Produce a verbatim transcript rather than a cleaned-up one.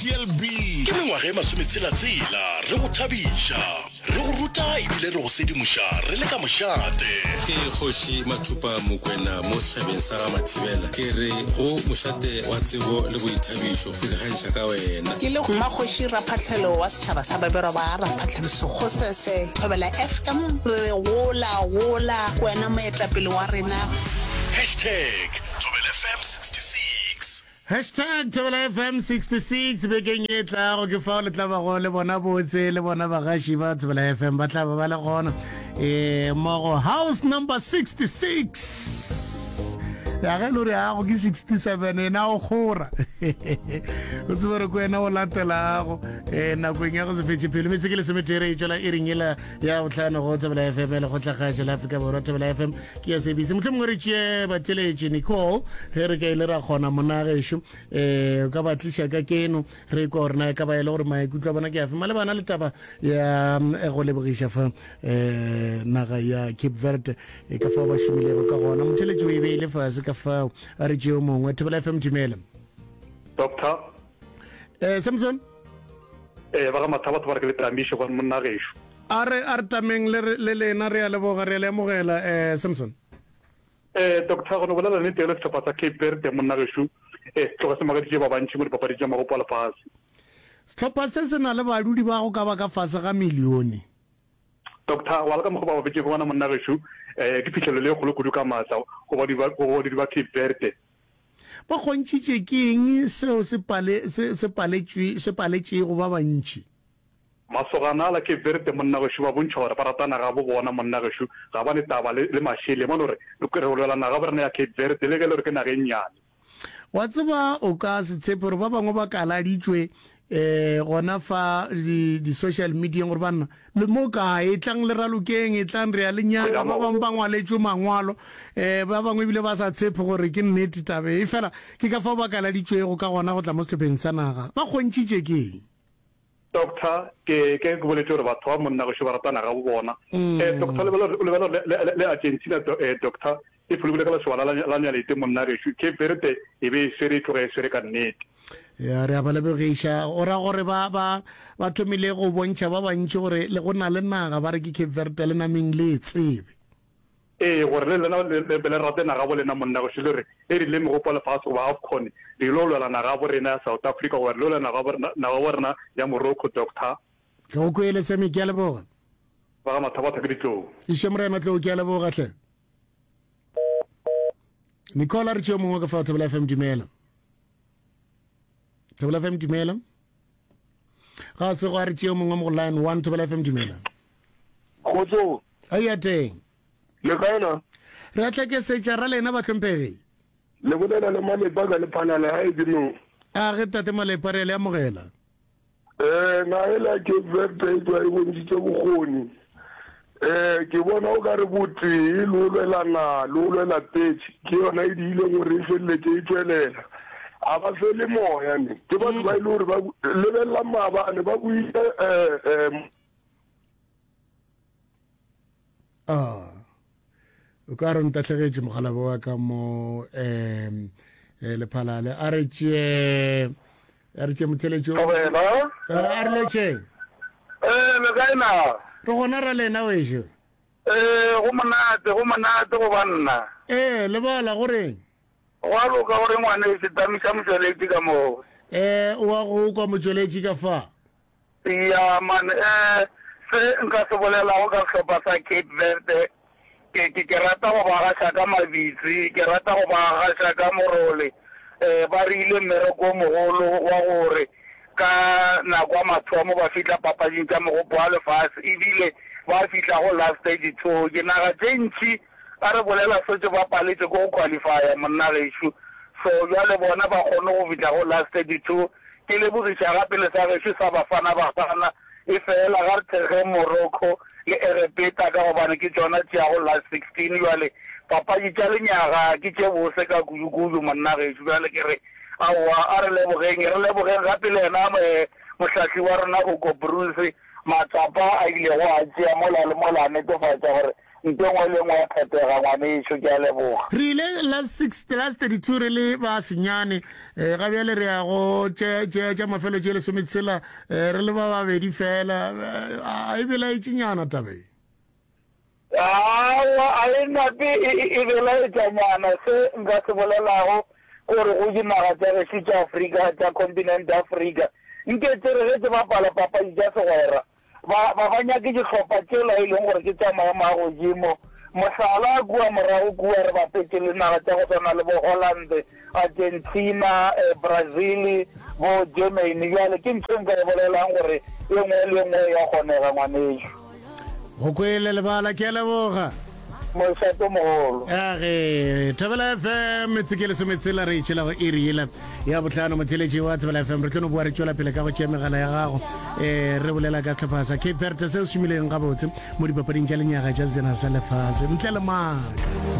T L B ke mengwaga e masometshela-tsela re go thabiša re go ruta ebile re go sedimoša re le ka mošate ke kgoši Mathupa Mokwena mo setšhabeng sa ga Mathibela ke re go mošate wa tsebo le boithabišo ke kgaiša ka wena ke le mmakgoši Raphatlhelo wa setšhaba sa babero ba Raphatlhelo Sekgosese Thobela F M re gola gola wena moetapele wa rena hashtag Thobela F M sixty-six Hashtag Thobela F M sixty-six bekeng e tlago ke fa le tla ba go le bona botse le bona bagashi ba Thobela F M ba tla ba ba le gona eh mo house number sixty-six ya ga lori a go ke sixty-seven na o gora o tsere go ena o latela go eh na go nya go se fetse pele metse ke le semetere e tsela e ringela ya botlhano go Thobela F M le go tla ga tsela Africa Borwa Thobela F M ke ya S A B C motlho mongwe re tšee ba teleje Nicole he re ke ile ra gona mona gesho eh ka ba tlisha ka keno re go rena ka ba ile gore mai kutla bona ke a fema le bana le taba ya e go lebogisha fa eh naga ya Cape Verde e ka fa ba shimile go ka gona moteleje o ile fa se ka fa a re tšeo mongwe Thobela F M dumela Doctor eh Samson eh ba ga mathaba tba re le tamisho go monna gesho are are tameng le le lena re a le boga re le mogela eh Samson eh Doctor go no bolela ne tele tsopa tsa Cape Verde monna gesho eh tloga se magadi ba bantši mo dipapadi tša magopo a lefase tlhopha se se na le badudi ba go ka ba ka fase ga milione Doctor wa le ka mo ba ba betse bona monna gesho eh ke phitlhelo le go le kudu ka matla go ba di ba go di ba Cape Verde ba gontšitše ke eng seo se pale se se paletšwe se paletše go ba bantši masogana la Cape Verde monna gesho ba bontšha gore ba ratana ga bo bona monna gesho ga ba ne taba le mashele mo re re re lola na ga bona ya Cape Verde le ke le re ke na ge nyane wa tseba o ka se tshepe gore ba bangwe ba kaladitšwe eh gona fa di di social media gore bana le mo ka e tlang le ralokeng e tlang re ya lenyana ba bang ba ngwaletšwe mangwalo eh ba bangwe bile ba sa tshepe gore ke nnete tabe e fela ke ka fa ba kaladitšwe go ka gona go tla mo setlhopheng sa naga ba gontšitše ke Doctor ke ke go boletse gore batho ba monna go sheba ratana ga bo bona eh Doctor le le le Argentina eh Doctor e fulubile ka swala la nya le te monna re ke Verde e be sere tloge sere ka nnete ya re ba le begisha ora gore ba ba ba thomile go bontšha ba bantši gore le go na le naga ba re ke Cape Verde le nameng le tsebe eh gore le lena le le ratena ga bo lena monna go shile re e rile mo go pala fase ba AFCON le lo lo na ga bo rena South Africa gore lo na ga bo na ga borna ya Morocco Doctor go go ile se me ke le boga ba ga mathaba tsa ditlo e shemre na tlo ke le boga tle Nicola re tšeo mongwe ka fa Thobela F M dumela Thobela F M dumela ga se go re tšeo mongwe mo line one Thobela F M dumela khotso ai ya teng le kaena re a tla ke setša ra lena ba tlhompege le bolela le malepa ka le phanale ha e dino a ge tate malepa re le amogela eh na ela ke verte twa e bontšitše bokgoni eh ke bona o ka re botse lo lwelana lo lwela page ke yona e diile gore e feletse e tswelela a ba se le moya ne ke batho ba ile gore ba lebella mabane ba buile eh eh ah o ka re ntatlhegetse mogala wa ka mo em le phalale a re tšee a re tšee motheletšo a re letše eh le kaena re gona ra lena wešo eh go monate go monate go banna eh le bala goreng wa loka gore ngwane se tamisa motsweletši ka mo eh o wa go kwa motsweletši ka fa ya man eh se nka se bolela go ka hlopha sa Cape Verde ke ke ke rata go ba ga ka mabitsi ke rata go ba ga ka morole eh ba rile mmereko mogolo wa gore ka na kwa mathomo ba fitla papading tša mogopo a lefase ebile ba fitla go last stage two ke naga tšentši a re bolela setse ba paletse ko go qualifya monna gešo so jale bona ba kgone go fitla go last stage two ke lebogiša gape le sa gešo sa bafana bafana e fela ga re thege Morocco le erepeta ka gobane ke tsona tšea go last sixteen jale papadi tša lenyaga ke tše bose ka kudu-kudu monna gešo jale ke re aowa a re lebogeng re lebogeng gape le ena mohlahli wa rona Hugo Bruce matsapa a ile go a tšea mola le mola a netefatša gore ntho ngwe le ngwe ya phethega ngwaneso ke a leboga re ile last six last thirty-two re le ba senyane eh ga bjale re ya go tše tša mafelo tše le sometshela re le ba babedi fela a e bela itsenyana tabe awa a e nape e bela itsenyana se nka se bolelago gore go dinaga tša gešo tša Afrika tša continent Africa nke tsere ge tse bapala papadi tša segwera ba ba nyake dihlopha tsela e leng gore ke tša maemo a godimo mohlala kua morago kua re bapetse le naga tša go tshwana le bo Holland Argentina Brazil bo Germany jale ke ntho nka e bolelang gore e nngwe le nngwe ya kgonega ngwaneso go kwele lebala ke a leboga mošato mogolo age Thobela F M metsikele sometsela re itšhela go iri yela ya botlhano motheletši wa Thobela F M re tlono bua re tšwela pele ka go tšea megala ya gago um re bolela ka tlhopha sa Cape Verde se se šomileng gabotse mo dipapading tša lenyaga tša sebjana sa lefase ntle le maaka